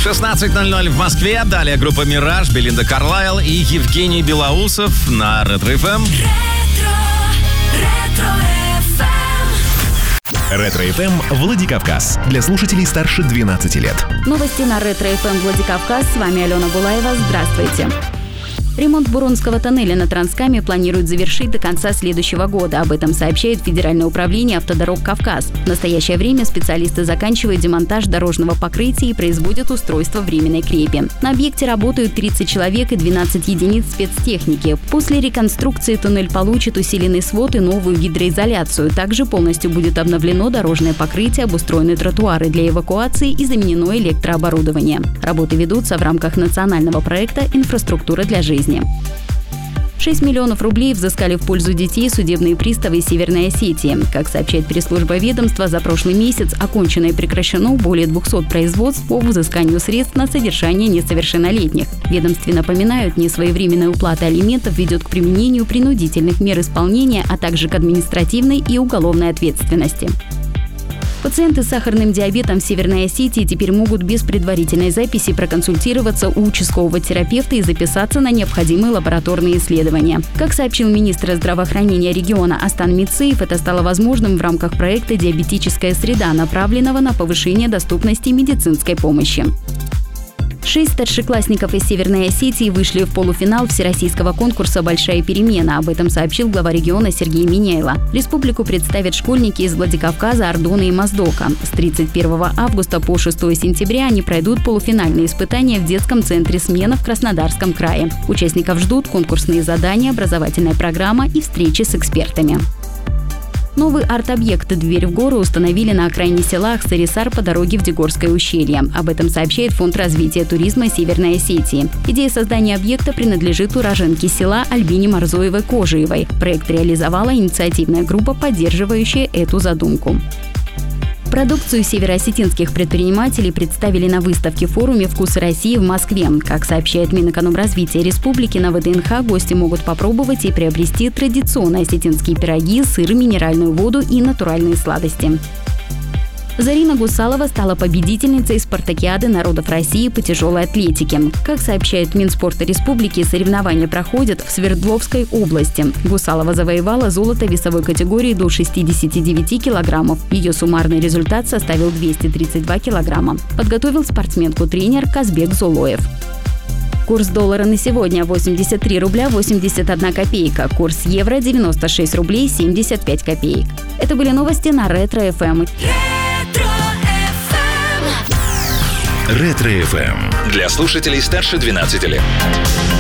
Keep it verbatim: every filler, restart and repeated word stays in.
шестнадцать ноль ноль в Москве. Далее группа «Мираж», Белинда Карлайл и Евгений Белоусов на Ретро-эф эм. Ретро-эф эм Владикавказ. Для слушателей старше двенадцати лет. Новости на Ретро-эф эм Владикавказ. С вами Алена Булаева. Здравствуйте. Ремонт Буронского тоннеля на Транскаме планируют завершить до конца следующего года. Об этом сообщает Федеральное управление автодорог «Кавказ». В настоящее время специалисты заканчивают демонтаж дорожного покрытия и производят устройство временной крепи. На объекте работают тридцать человек и двенадцать единиц спецтехники. После реконструкции туннель получит усиленный свод и новую гидроизоляцию. Также полностью будет обновлено дорожное покрытие, обустроены тротуары для эвакуации и заменено электрооборудование. Работы ведутся в рамках национального проекта «Инфраструктура для жизни». шесть миллионов рублей взыскали в пользу детей судебные приставы Северной Осетии. Как сообщает пресс-служба ведомства, за прошлый месяц окончено и прекращено более двухсот производств по взысканию средств на содержание несовершеннолетних. В ведомстве напоминают, несвоевременная уплата алиментов ведет к применению принудительных мер исполнения, а также к административной и уголовной ответственности. Пациенты с сахарным диабетом в Северной Осетии теперь могут без предварительной записи проконсультироваться у участкового терапевта и записаться на необходимые лабораторные исследования. Как сообщил министр здравоохранения региона Астан Мицеев, это стало возможным в рамках проекта «Диабетическая среда», направленного на повышение доступности медицинской помощи. Шесть старшеклассников из Северной Осетии вышли в полуфинал всероссийского конкурса «Большая перемена». Об этом сообщил глава региона Сергей Миняйло. Республику представят школьники из Владикавказа, Ордона и Моздока. С тридцать первого августа по шестого сентября они пройдут полуфинальные испытания в детском центре «Смена» в Краснодарском крае. Участников ждут конкурсные задания, образовательная программа и встречи с экспертами. Новый арт-объект «Дверь в гору» установили на окраине села Ахсарисар по дороге в Дегорское ущелье. Об этом сообщает Фонд развития туризма Северной Осетии. Идея создания объекта принадлежит уроженке села Альбине Марзоевой-Кожиевой. Проект реализовала инициативная группа, поддерживающая эту задумку. Продукцию североосетинских предпринимателей представили на выставке-форуме «Вкусы России» в Москве. Как сообщает Минэкономразвития Республики, на ВДНХ гости могут попробовать и приобрести традиционные осетинские пироги, сыр, минеральную воду и натуральные сладости. Зарина Гусалова стала победительницей спартакиады народов России по тяжелой атлетике. Как сообщает Минспорта Республики, соревнования проходят в Свердловской области. Гусалова завоевала золото весовой категории до шестидесяти девяти килограммов. Ее суммарный результат составил двести тридцать два килограмма. Подготовил спортсменку тренер Казбек Зулоев. Курс доллара на сегодня восемьдесят три рубля восемьдесят одна копейка. Курс евро девяносто шесть рублей семьдесят пять копеек. Это были новости на Ретро-эф эм. Ретро-эф эм. Для слушателей старше двенадцати лет.